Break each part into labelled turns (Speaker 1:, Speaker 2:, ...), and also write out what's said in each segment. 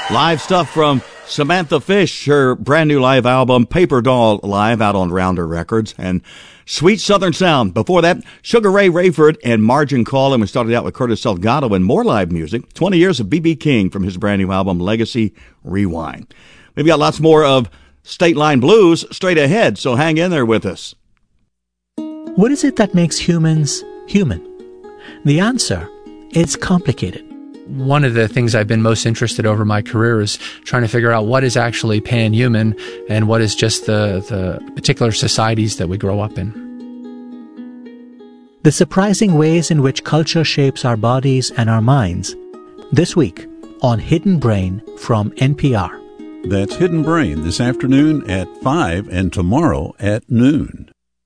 Speaker 1: Live stuff from Samantha Fish, her brand new live album, Paper Doll Live, out on Rounder Records, and Sweet Southern Sound. Before that, Sugar Ray Rayford and Margin Call, and we started out with Curtis Salgado and more live music. 20 years of B.B. King from his brand new album, Legacy Rewind. We've got lots more of State Line Blues straight ahead, so hang in there with us.
Speaker 2: What is it that makes humans human? The answer is complicated.
Speaker 3: One of the things I've been most interested over my career is trying to figure out what is actually pan-human and what is just the particular societies that we grow up in.
Speaker 2: The surprising ways in which culture shapes our bodies and our minds. This week on Hidden Brain from NPR.
Speaker 4: That's Hidden Brain this afternoon at 5 and tomorrow at noon.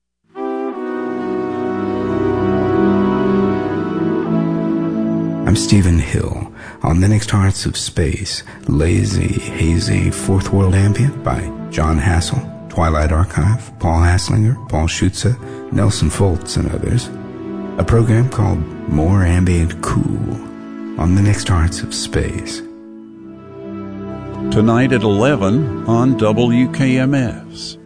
Speaker 5: I'm Stephen Hill on The Next Hearts of Space, lazy, hazy, fourth world ambient by John Hassel, Twilight Archive, Paul Hasslinger, Paul Schutze, Nelson Foltz, and others. A program called More Ambient Cool on The Next Hearts of Space.
Speaker 4: Tonight at 11 on WKMS.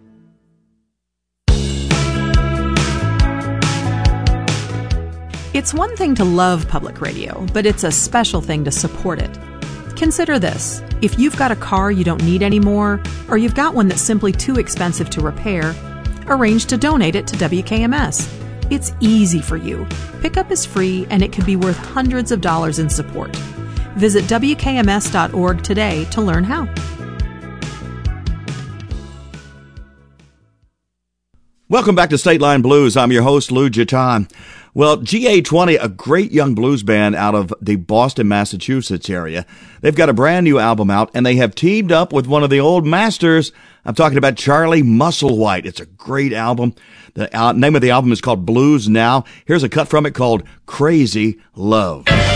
Speaker 6: It's one thing to love public radio, but it's a special thing to support it. Consider this. If you've got a car you don't need anymore, or you've got one that's simply too expensive to repair, arrange to donate it to WKMS. It's easy for you. Pickup is free, and it could be worth hundreds of dollars in support. Visit WKMS.org today to learn how.
Speaker 1: Welcome back to State Line Blues. I'm your host, Lou Jatan. Well, GA20, a great young blues band out of the Boston, Massachusetts area. They've got a brand new album out, and they have teamed up with one of the old masters. I'm talking about Charlie Musselwhite. It's a great album. The name of the album is called Blues Now. Here's a cut from it called Crazy Love.